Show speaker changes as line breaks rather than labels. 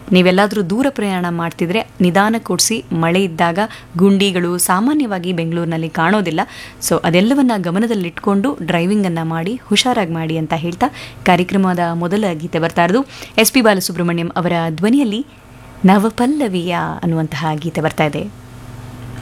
ನೀವೆಲ್ಲಾದರೂ ದೂರ ಪ್ರಯಾಣ ಮಾಡ್ತಿದ್ರೆ ನಿಧಾನ ಕೊಡಿಸಿ, ಮಳೆ ಇದ್ದಾಗ ಗುಂಡಿಗಳು ಸಾಮಾನ್ಯವಾಗಿ ಬೆಂಗಳೂರಿನಲ್ಲಿ ಕಾಣೋದಿಲ್ಲ. ಸೊ ಅದೆಲ್ಲವನ್ನ ಗಮನದಲ್ಲಿಟ್ಕೊಂಡು ಡ್ರೈವಿಂಗನ್ನು ಮಾಡಿ ಹುಷಾರಾಗಿ ಮಾಡಿ ಅಂತ ಹೇಳ್ತಾ ಕಾರ್ಯಕ್ರಮದ ಮೊದಲ ಗೀತೆ ಬರ್ತಾ ಇರೋದು ಎಸ್ ಪಿ ಬಾಲಸುಬ್ರಹ್ಮಣ್ಯಂ ಅವರ ಧ್ವನಿಯಲ್ಲಿ ನವಪಲ್ಲವಿಯ ಅನ್ನುವಂತಹ ಗೀತೆ ಬರ್ತಾ ಇದೆ.